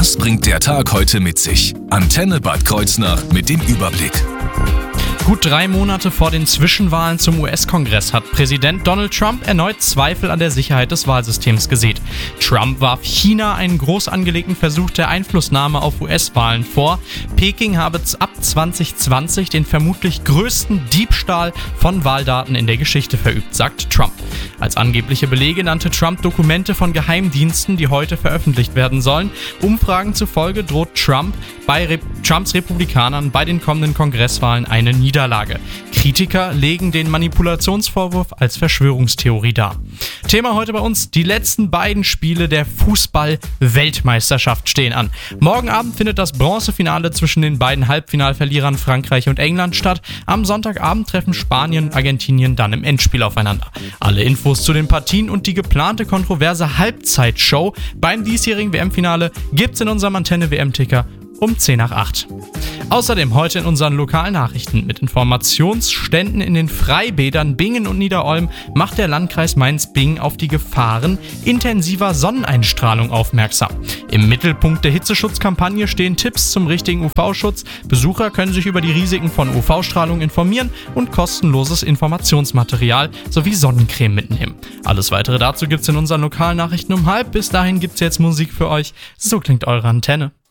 Was bringt der Tag heute mit sich? Antenne Bad Kreuznach mit dem Überblick. Gut 3 Monate vor den Zwischenwahlen zum US-Kongress hat Präsident Donald Trump erneut Zweifel an der Sicherheit des Wahlsystems gesät. Trump warf China einen groß angelegten Versuch der Einflussnahme auf US-Wahlen vor. Peking habe ab 2020 den vermutlich größten Diebstahl von Wahldaten in der Geschichte verübt, sagt Trump. Als angebliche Belege nannte Trump Dokumente von Geheimdiensten, die heute veröffentlicht werden sollen. Umfragen zufolge droht Trumps Republikanern bei den kommenden Kongresswahlen eine Niederlage. Kritiker legen den Manipulationsvorwurf als Verschwörungstheorie dar. Thema heute bei uns: die letzten beiden Spiele der Fußball-Weltmeisterschaft stehen an. Morgen Abend findet das Bronzefinale zwischen den beiden Halbfinalverlierern Frankreich und England statt. Am Sonntagabend treffen Spanien und Argentinien dann im Endspiel aufeinander. Alle Infos zu den Partien und die geplante kontroverse Halbzeitshow beim diesjährigen WM-Finale gibt's in unserem Antenne-WM-Ticker um 10 nach 8. Außerdem heute in unseren lokalen Nachrichten: mit Informationsständen in den Freibädern Bingen und Niederolm macht der Landkreis Mainz-Bingen auf die Gefahren intensiver Sonneneinstrahlung aufmerksam. Im Mittelpunkt der Hitzeschutzkampagne stehen Tipps zum richtigen UV-Schutz. Besucher können sich über die Risiken von UV-Strahlung informieren und kostenloses Informationsmaterial sowie Sonnencreme mitnehmen. Alles weitere dazu gibt's in unseren lokalen Nachrichten um 12:30. Bis dahin gibt's jetzt Musik für euch. So klingt eure Antenne.